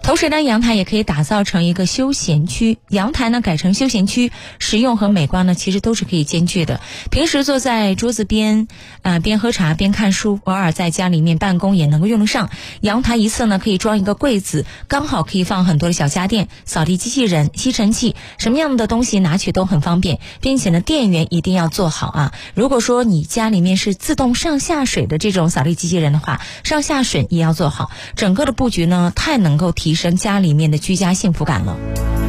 同时呢，阳台也可以打造成一个休闲区，阳台呢改成休闲区，实用和美观呢其实都是可以兼具的。平时坐在桌子边边喝茶边看书，偶尔在家里面办公也能够用得上。阳台一侧呢可以装一个柜子，刚好可以放很多的小家电，扫地机器人、吸尘器，什么样的东西拿取都很方便，并且呢电源一定要做好啊。如果说你家里面是自动上下水的这种扫地机器人的话，上下水也要做好，整个的布局呢太能够提升家里面的居家幸福感了。